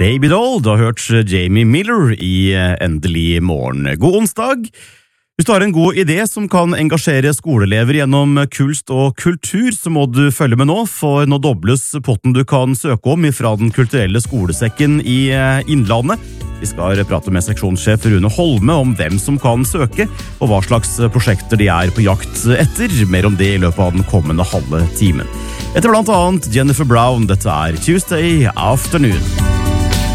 Baby Doll, du har hørt Jamie Miller i Endelig morgen. God onsdag! Hvis du har en god idé som kan engasjere skoleelever gjennom kunst og kultur, så må du følge med nå, for nå dobles potten du kan søke om fra Den kulturelle skolesekken i Innlandet. Vi skal prate med seksjonssjef Rune Holme om hvem som kan søke, og hva slags prosjekter de er på jakt etter. Mer om det i løpet av den kommende halve timen. Etter blant annet Jennifer Brown, dette er Tuesday Afternoon.